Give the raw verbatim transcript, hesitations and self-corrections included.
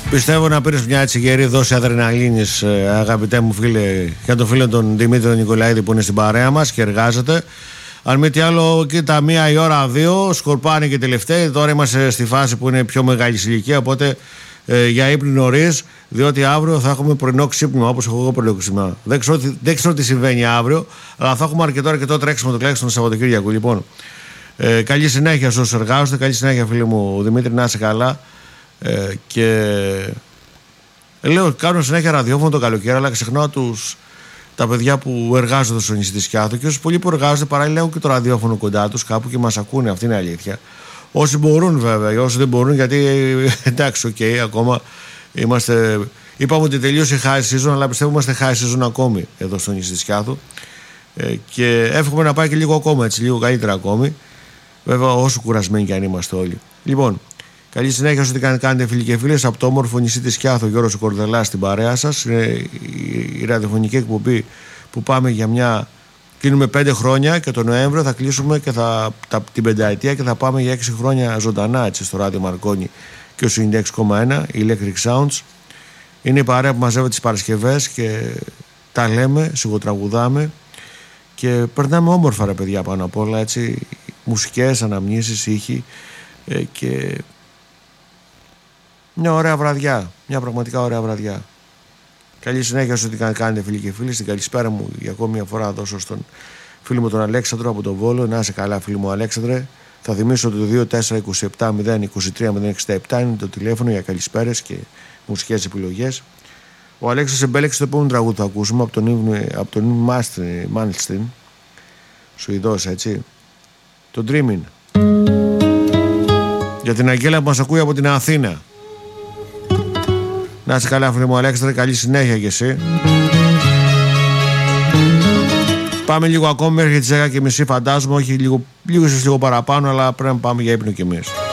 Πιστεύω να πήρες μια έτσι γερή δόση αδρεναλίνης, αγαπητέ μου φίλε, για τον φίλο τον Δημήτρη τον Νικολαίδη που είναι στην παρέα μας και εργάζεται. Αν μη τι άλλο, κοίτα, μία η ώρα δύο, σκορπάνε και τελευταίοι. Τώρα είμαστε στη φάση που είναι πιο μεγάλη ηλικία, οπότε ε, για ύπνο νωρίς, διότι αύριο θα έχουμε πρωινό ξύπνημα, όπως έχω εγώ πρωινό ξύπνημα. Δεν ξέρω, δεν ξέρω τι συμβαίνει αύριο, αλλά θα έχουμε αρκετό αρκετό τρέξιμο το τουλάχιστον το Σαββατοκύριακο. Λοιπόν, ε, καλή συνέχεια σε όσους εργάζονται, καλή συνέχεια, φίλε μου Δημήτρη, να είσαι καλά. Ε, και ε, λέω, κάνω συνέχεια ραδιόφωνο το καλοκαίρι, αλλά ξεχνάω τους. Τα παιδιά που εργάζονται στο νησί της Σκιάθου και όσοι πολλοί που εργάζονται παράλληλα έχουν και το ραδιόφωνο κοντά τους κάπου και μας ακούνε. Αυτή είναι η αλήθεια. Όσοι μπορούν βέβαια, όσοι δεν μπορούν, γιατί εντάξει, οκ, okay, ακόμα είμαστε. Είπαμε ότι τελείωσε η high season, αλλά πιστεύω είμαστε high season ακόμη εδώ στο νησί της Σκιάθου. Ε, και εύχομαι να πάει και λίγο ακόμα έτσι, λίγο καλύτερα ακόμη. Βέβαια, όσο κουρασμένοι κι αν είμαστε όλοι. Λοιπόν, καλή συνέχεια σε ό,τι κάνετε, φίλοι και φίλες, από το όμορφο νησί της Σκιάθου, Γιώργος Κορδελάς στην παρέα σας. Είναι η ραδιοφωνική εκπομπή που πάμε για μια. Κλείνουμε πέντε χρόνια και τον Νοέμβριο θα κλείσουμε και θα, τα, την πενταετία και θα πάμε για έξι χρόνια ζωντανά έτσι, στο ράδιο Μαρκόνι και ο ενενήντα έξι κόμμα ένα, η Electric Sounds. Είναι η παρέα που μαζεύει τις Παρασκευές και τα λέμε, σιγοτραγουδάμε και περνάμε όμορφα, ρε παιδιά, πάνω απ' όλα έτσι. Μουσικές, αναμνήσεις, ήχοι ε, και. Μια ωραία βραδιά, μια πραγματικά ωραία βραδιά. Καλή συνέχεια σε ό,τι κάνετε, φίλοι και φίλοι. Στην καλησπέρα μου για ακόμη μια φορά δώσω στον φίλο μου τον Αλέξανδρο από τον Βόλο. Να είσαι καλά, φίλοι μου Αλέξανδρε. Θα θυμίσω ότι το δύο τέσσερα είκοσι επτά μηδέν είκοσι τρία μηδέν εξήντα επτά είναι το τηλέφωνο για καλησπέρες και μουσικές επιλογές. Ο Αλέξης εμπέλεξε το επόμενο τραγούδι που θα ακούσουμε από τον από τον Μάλστιν, Σουηδός, έτσι. Το Dreaming. Για την Αγγέλα που μας ακούει από την Αθήνα. Να είσαι καλά, φίλε μου Αλέξανδρε, καλή συνέχεια κι εσύ. Πάμε λίγο ακόμη μέχρι τις δέκα και μισή φαντάζομαι, όχι λίγο, λίγο, λίγο παραπάνω, αλλά πρέπει να πάμε για ύπνο κι εμείς.